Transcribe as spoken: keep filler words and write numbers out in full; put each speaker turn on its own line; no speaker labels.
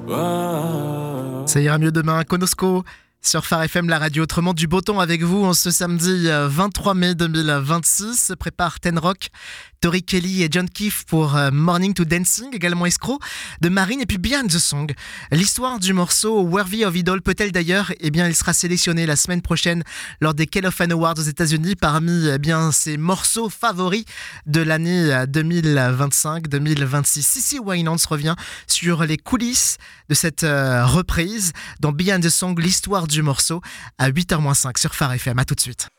Ça ira mieux demain, Konosko sur Phare F M, la radio autrement du beau temps avec vous en ce samedi vingt-trois mai deux mille vingt-six. Se prépare Ten Rock, Tori Kelly et John Keefe pour Morning to Dancing, également Escroc de Marine et puis Behind the Song. L'histoire du morceau Worthy of Idol peut-elle d'ailleurs, eh bien il sera sélectionné la semaine prochaine lors des Kell of Fame Awards aux États-Unis parmi eh bien ses morceaux favoris de l'année deux mille vingt-cinq deux mille vingt-six. CeCe Winans revient sur les coulisses de cette euh, reprise dans Behind the Song, l'histoire du morceau à huit heures moins cinq sur Phare F M. À tout de suite.